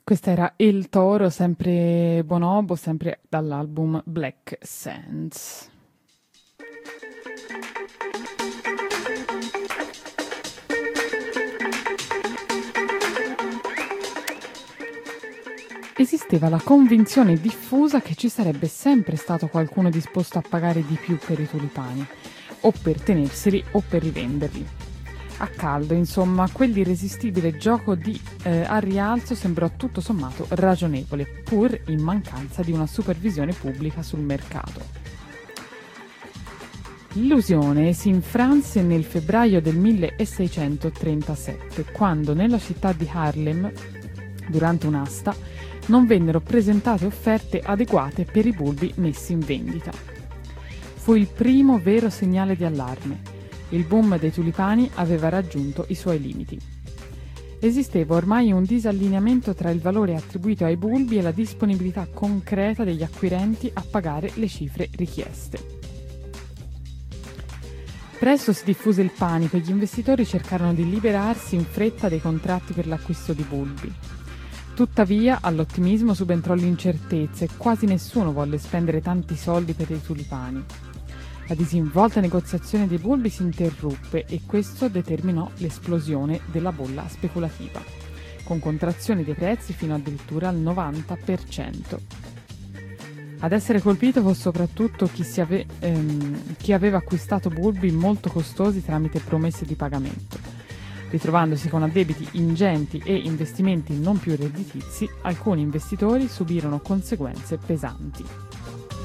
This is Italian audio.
Questa era El Toro, sempre Bonobo, sempre dall'album Black Sands. Esisteva la convinzione diffusa che ci sarebbe sempre stato qualcuno disposto a pagare di più per i tulipani, o per tenerseli o per rivenderli. A caldo, insomma, quell'irresistibile gioco al rialzo sembrò tutto sommato ragionevole, pur in mancanza di una supervisione pubblica sul mercato. L'illusione si infranse nel febbraio del 1637, quando nella città di Haarlem, durante un'asta, non vennero presentate offerte adeguate per i bulbi messi in vendita. Fu il primo vero segnale di allarme. Il boom dei tulipani aveva raggiunto i suoi limiti. Esisteva ormai un disallineamento tra il valore attribuito ai bulbi e la disponibilità concreta degli acquirenti a pagare le cifre richieste. Presto si diffuse il panico e gli investitori cercarono di liberarsi in fretta dei contratti per l'acquisto di bulbi. Tuttavia, all'ottimismo subentrò l'incertezza e quasi nessuno volle spendere tanti soldi per i tulipani. La disinvolta negoziazione dei bulbi si interruppe e questo determinò l'esplosione della bolla speculativa, con contrazioni dei prezzi fino addirittura al 90%. Ad essere colpito fu soprattutto chi aveva acquistato bulbi molto costosi tramite promesse di pagamento. Ritrovandosi con addebiti ingenti e investimenti non più redditizi, alcuni investitori subirono conseguenze pesanti.